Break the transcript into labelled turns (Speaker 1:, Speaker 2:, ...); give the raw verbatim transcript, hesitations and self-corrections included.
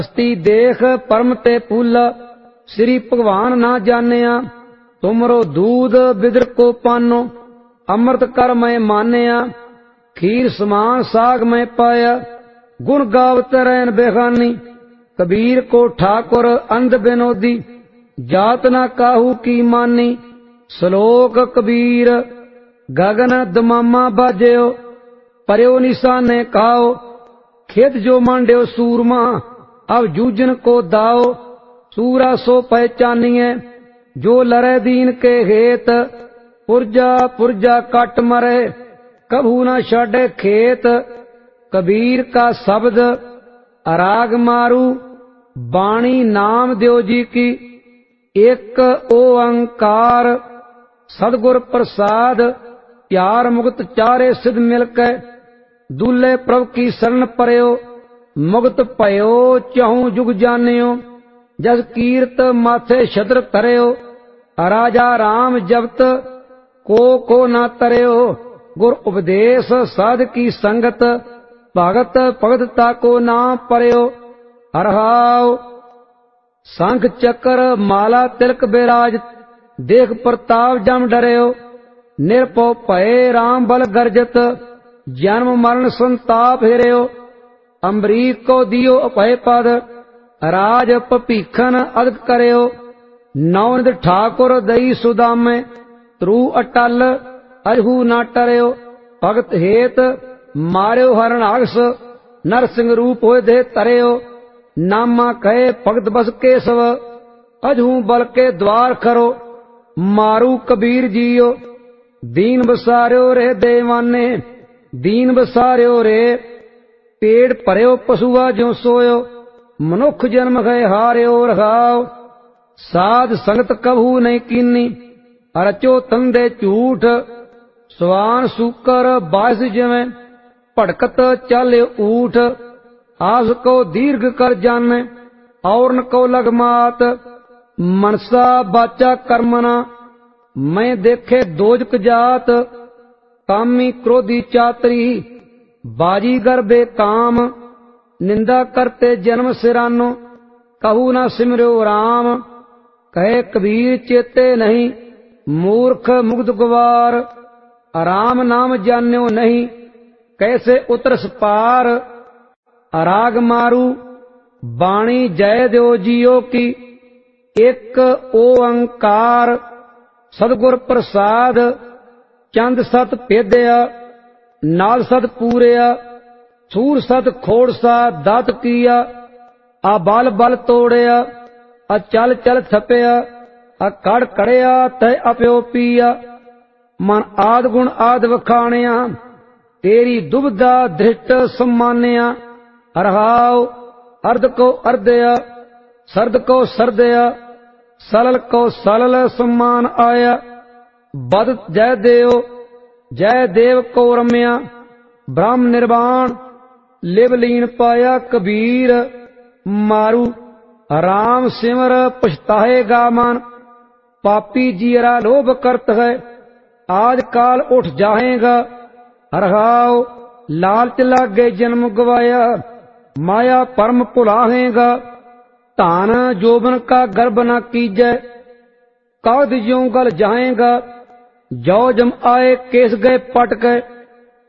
Speaker 1: हस्ती देख परम ते फूल, श्री भगवान ना जानिया। तुमरो दूध बिदर को पानो, अमृत कर मैं मानिया। खीर समान साग मैं पाया, गुण गावत रैन बेगानी। कबीर को ठाकुर अंध बिनोदी, जात ना काहू की मानी। श्लोक कबीर गगन दमामा बाजयो, पर्यो निशाने खाओ। खेत जो मांड्यो सूरमा, अब जूझन को दाओ। सूरा सो पहचानिए, जो लरे दीन के हेत। पुरजा पुरजा कट मरे, कभू न छाड़े खेत। कबीर का शब्द अराग मारू, बाणी नाम देव जी की। एक ओंकार सदगुर प्रसाद, प्यार मुक्त चारे सिद्ध मिलके। दूल्हे प्रभु की शरण परयो, मुक्त भयो चहु जुग जानियो। जस कीर्त माथे छत्र तरयो, राजा राम जपत को को ना तरयो। गुर उपदेश साध की संगत, भगत भगत ताको ना परयो। हरहाव शंख चक्र माला तिलक बिराज, देख प्रताप जम डरयो। निरपो भय राम बल गर्जत, जन्म मरण संताप हेरयो। अम्बरीक को दियो अभय पद, राज पपीखन अदक करयो। नवनिध ठाकुर दई सुदामे, त्रु अटल अजहू ना टरयो। भगत हेत मार्यो हरणाक्ष, नरसिंह रूप होए दे तरयो। नामा कहे भगत बस केशव, अजहू बल के द्वार करो। मारू कबीर जियो, दीन बसार्यो रे देवाने। दीन बसार्यो रे, पेड़ भरयो पशुआ ज्यो सोयो। मनुख जन्म गए हार्यो रखाओ, साध संगत कभू नहीं कीनी। रचो तंदे झूठ, स्वान सूकर बास जिवें। भड़कत चल ऊठ, आस को दीर्घ कर जाने। और न को लग मात, मनसा बाचा कर्मना। मैं देखे दोजक जात, कामी क्रोधी चातरी। बाजीगर बेकाम, निंदा करते जन्म सिरानो। कहू ना सिमरो राम, कहे कबीर चेते नहीं। मूर्ख मुग्ध गवार, राम नाम जान्यो नहीं। कैसे उतरस पार, राग मारू बाणी जय देव जियो की। एक ओंकार सदगुर प्रसाद, चंद सत भेदया नाल सत पूरया। सूर सत खोड़सा दात किया, आ बल बल तोड़या। आ चल चल थपया, आ कड़ कड़या तय अपयो पिया। मन आद गुण आद वखाणिया, तेरी दुबदा धृष्ट सम्मानिया। हरहाव अर्ध को अर्धया, सर्द को सर्दया। सलल को सलल सम्मान आया। बद जय देव जय देव को रम्या। ब्रह्म निर्वाण लिव लीन पाया। कबीर मारू राम सिमर पछताएगा मन। पापी जीरा लोभ करत है, आज काल उठ जाएगा। हरहाव लालच लागे जन्म गवाया, माया परम भुलाहेगा। धान जोबन का गर्भ न कीजै, काद ज्यों गल जाएगा। जो जम आए केस गए पट गए,